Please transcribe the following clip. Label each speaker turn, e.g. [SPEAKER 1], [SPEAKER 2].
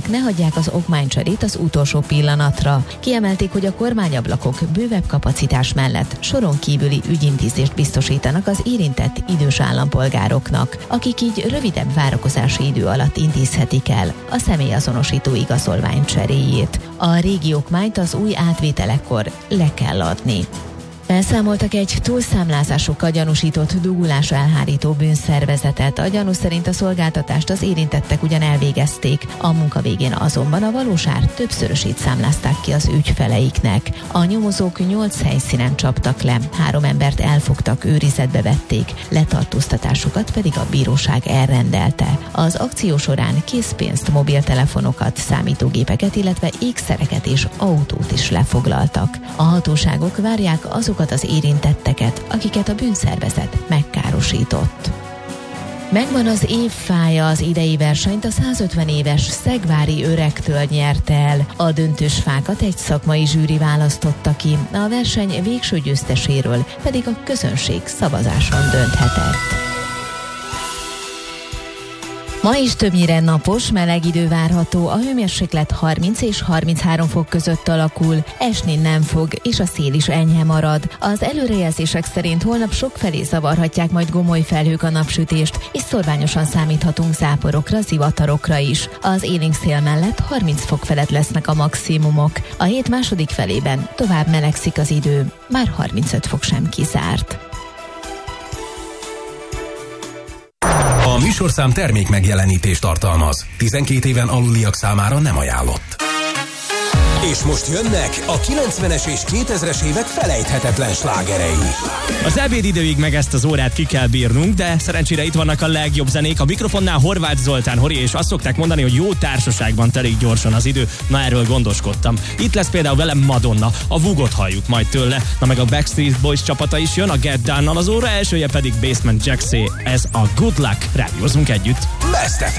[SPEAKER 1] szervezetek ne hagyják az okmánycserét az utolsó pillanatra. Kiemelték, hogy a kormányablakok bővebb kapacitás mellett soron kívüli ügyintézést biztosítanak az érintett idős állampolgároknak, akik így rövidebb várakozási idő alatt intézhetik el a személyazonosító igazolvány cseréjét. A régi okmányt az új átvételekkor le kell adni. Felszámoltak egy túlszámlázásokkal gyanúsított dugulás elhárító bűnszervezetet. A gyanú szerint a szolgáltatást az érintettek ugyan elvégezték, a munka végén azonban a valós ár többszörösét számlázták ki az ügyfeleiknek. A nyomozók 8 helyszínen csaptak le, 3 embert elfogtak, őrizetbe vették, letartóztatásukat pedig a bíróság elrendelte. Az akció során készpénzt, mobiltelefonokat, számítógépeket, illetve ékszereket és autót is lefoglaltak. A hatóságok várják azokat az érintetteket, akiket a bűnszervezet megkárosított. Megvan az évfája, az idei versenyt a 150 éves szegvári öregtől nyerte el. A döntős fákat egy szakmai zsűri választotta ki, a verseny végső győzteséről pedig a közönség szavazáson dönthetett. Ma is többnyire napos, meleg idő várható, a hőmérséklet 30 és 33 fok között alakul, esni nem fog, és a szél is enyhe marad. Az előrejelzések szerint holnap sokfelé zavarhatják majd gomoly felhők a napsütést, és szorványosan számíthatunk záporokra, zivatarokra is. Az élénk szél mellett 30 fok felett lesznek a maximumok. A hét második felében tovább melegszik az idő, már 35 fok sem kizárt.
[SPEAKER 2] A műsorszám termék megjelenítést tartalmaz. 12 éven aluliak számára nem ajánlott. És most jönnek a 90-es és 2000-es évek felejthetetlen slágerei.
[SPEAKER 3] Az ebédidőig meg ezt az órát ki kell bírnunk, de szerencsére itt vannak a legjobb zenék. A mikrofonnál Horváth Zoltán, Hori, és azt szokták mondani, hogy jó társaságban telik gyorsan az idő. Na, erről gondoskodtam. Itt lesz például velem Madonna, a Vugot halljuk majd tőle. Na, meg a Backstreet Boys csapata is jön, a Get Down-nal, az óra elsője pedig Basement Jaxxé. Ez a Good Luck. Rádiózunk együtt.
[SPEAKER 2] Best